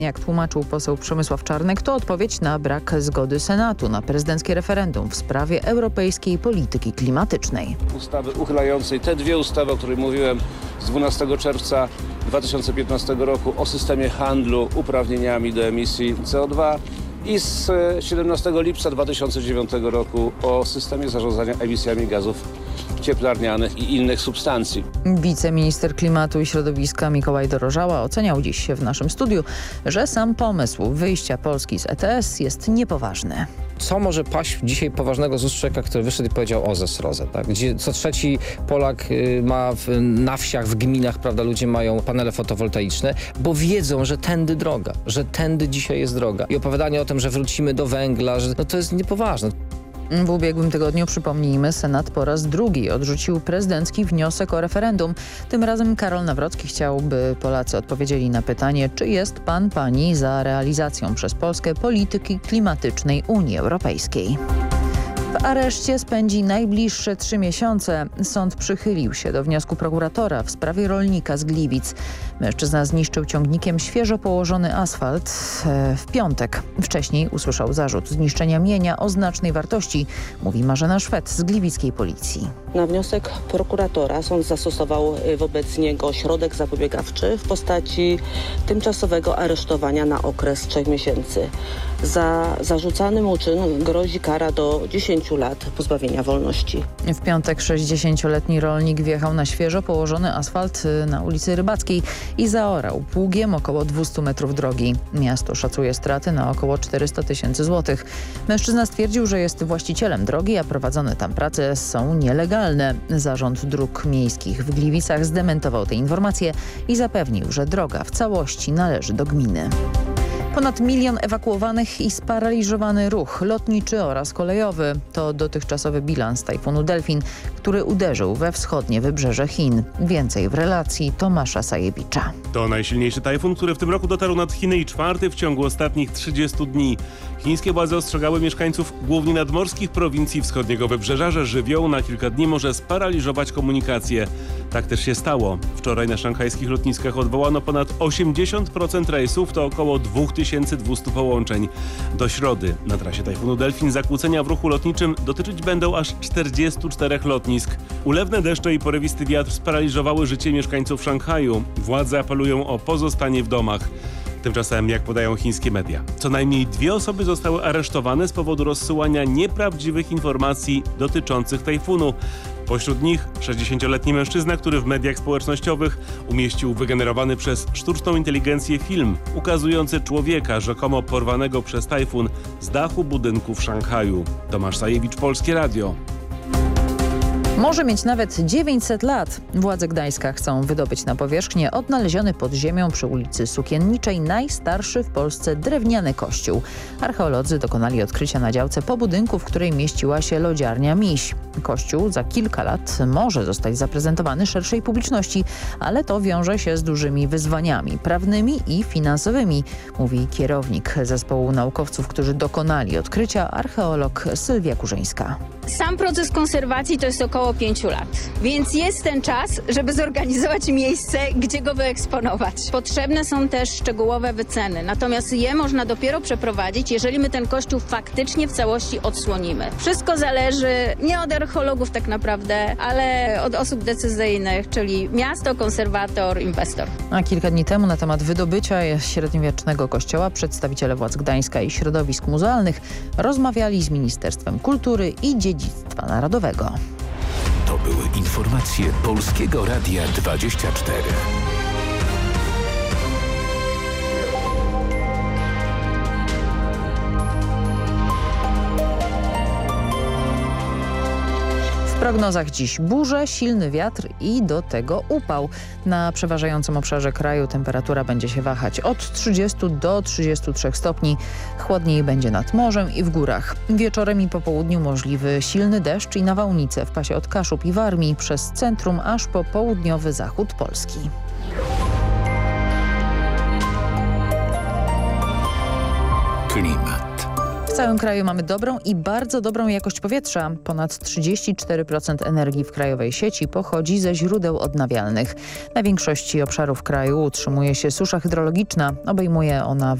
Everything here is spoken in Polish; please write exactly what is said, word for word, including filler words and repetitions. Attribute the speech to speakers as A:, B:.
A: Jak tłumaczył poseł Przemysław Czarnek, to odpowiedź na brak zgody Senatu na prezydenckie referendum w sprawie europejskiej polityki klimatycznej.
B: Ustawy uchylającej te dwie ustawy, o których mówiłem, z dwunastego czerwca dwa tysiące piętnastego roku o systemie handlu uprawnieniami do emisji C O dwa i z siedemnastego lipca dwa tysiące dziewiątego roku o systemie zarządzania emisjami gazów cieplarnianych i innych substancji.
A: Wiceminister Klimatu i Środowiska Mikołaj Dorożała oceniał dziś w naszym studiu, że sam pomysł wyjścia Polski z E T S jest niepoważny.
C: Co może paść dzisiaj poważnego z ust człowieka, który wyszedł i powiedział o zesrodze, tak? Gdzie co trzeci Polak y, ma w, na wsiach, w gminach, prawda, ludzie mają panele fotowoltaiczne, bo wiedzą, że tędy droga, że tędy dzisiaj jest droga. I opowiadanie o tym, że wrócimy do węgla, że no to jest niepoważne.
A: W ubiegłym tygodniu, przypomnijmy, Senat po raz drugi odrzucił prezydencki wniosek o referendum. Tym razem Karol Nawrocki chciał, by Polacy odpowiedzieli na pytanie, czy jest pan, pani za realizacją przez Polskę polityki klimatycznej Unii Europejskiej. W areszcie spędzi najbliższe trzy miesiące. Sąd przychylił się do wniosku prokuratora w sprawie rolnika z Gliwic. Mężczyzna zniszczył ciągnikiem świeżo położony asfalt w piątek. Wcześniej usłyszał zarzut zniszczenia mienia o znacznej wartości, mówi Marzena Szwed z gliwickiej policji.
D: Na wniosek prokuratora sąd zastosował wobec niego środek zapobiegawczy w postaci tymczasowego aresztowania na okres trzech miesięcy. Za zarzucany mu czyn grozi kara do dziesięciu lat pozbawienia wolności.
A: W piątek sześćdziesięcioletni rolnik wjechał na świeżo położony asfalt na ulicy Rybackiej i zaorał pługiem około dwieście metrów drogi. Miasto szacuje straty na około czterysta tysięcy złotych. Mężczyzna stwierdził, że jest właścicielem drogi, a prowadzone tam prace są nielegalne. Zarząd Dróg Miejskich w Gliwicach zdementował te informacje i zapewnił, że droga w całości należy do gminy. Ponad milion ewakuowanych i sparaliżowany ruch lotniczy oraz kolejowy. To dotychczasowy bilans tajfunu Delfin, który uderzył we wschodnie wybrzeże Chin. Więcej w relacji Tomasza Sajewicza.
E: To najsilniejszy tajfun, który w tym roku dotarł nad Chiny i czwarty w ciągu ostatnich trzydziestu dni. Chińskie władze ostrzegały mieszkańców głównie nadmorskich prowincji wschodniego wybrzeża, że żywioł na kilka dni może sparaliżować komunikację. Tak też się stało. Wczoraj na szanghajskich lotniskach odwołano ponad osiemdziesiąt procent rejsów, to około dwa tysiące dwieście połączeń. Do środy na trasie tajfunu Delfin zakłócenia w ruchu lotniczym dotyczyć będą aż czterdziestu czterech lotnisk. Ulewne deszcze i porywisty wiatr sparaliżowały życie mieszkańców Szanghaju. Władze apelują o pozostanie w domach. Tymczasem, jak podają chińskie media, co najmniej dwie osoby zostały aresztowane z powodu rozsyłania nieprawdziwych informacji dotyczących tajfunu. Pośród nich sześćdziesięcioletni mężczyzna, który w mediach społecznościowych umieścił wygenerowany przez sztuczną inteligencję film ukazujący człowieka rzekomo porwanego przez tajfun z dachu budynku w Szanghaju. Tomasz Sajewicz, Polskie Radio.
A: Może mieć nawet dziewięćset lat. Władze Gdańska chcą wydobyć na powierzchnię odnaleziony pod ziemią przy ulicy Sukienniczej najstarszy w Polsce drewniany kościół. Archeolodzy dokonali odkrycia na działce po budynku, w której mieściła się lodziarnia Miś. Kościół za kilka lat może zostać zaprezentowany szerszej publiczności, ale to wiąże się z dużymi wyzwaniami prawnymi i finansowymi, mówi kierownik zespołu naukowców, którzy dokonali odkrycia, archeolog Sylwia Kurzyńska.
F: Sam proces konserwacji to jest około pięciu lat, więc jest ten czas, żeby zorganizować miejsce, gdzie go wyeksponować. Potrzebne są też szczegółowe wyceny, natomiast je można dopiero przeprowadzić, jeżeli my ten kościół faktycznie w całości odsłonimy. Wszystko zależy nie od archeologów tak naprawdę, ale od osób decyzyjnych, czyli miasto, konserwator, inwestor.
A: A kilka dni temu na temat wydobycia średniowiecznego kościoła przedstawiciele władz Gdańska i środowisk muzealnych rozmawiali z Ministerstwem Kultury i Dziedzictwa Narodowego.
G: To były informacje Polskiego Radia dwadzieścia cztery.
A: W prognozach dziś burze, silny wiatr i do tego upał. Na przeważającym obszarze kraju temperatura będzie się wahać od trzydziestu do trzydziestu trzech stopni. Chłodniej będzie nad morzem i w górach. Wieczorem i po południu możliwy silny deszcz i nawałnice w pasie od Kaszub i Warmii przez centrum aż po południowy zachód Polski.
G: Klimat.
A: W całym kraju mamy dobrą i bardzo dobrą jakość powietrza. Ponad trzydzieści cztery procent energii w krajowej sieci pochodzi ze źródeł odnawialnych. Na większości obszarów kraju utrzymuje się susza hydrologiczna. Obejmuje ona